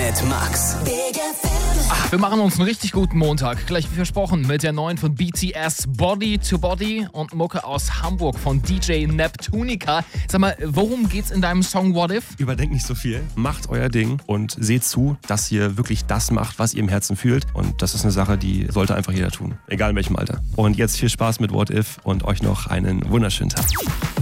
mit Max. Wir machen uns einen richtig guten Montag. Gleich wie versprochen mit der neuen von BTS Body to Body und Mucke aus Hamburg von DJ Neptunica. Sag mal, worum geht's in deinem Song What If? Überdenkt nicht so viel, macht euer Ding und seht zu, dass ihr wirklich das macht, was ihr im Herzen fühlt. Und das ist eine Sache, die sollte einfach jeder tun, egal in welchem Alter. Und jetzt viel Spaß mit What If und euch noch einen wunderschönen Tag.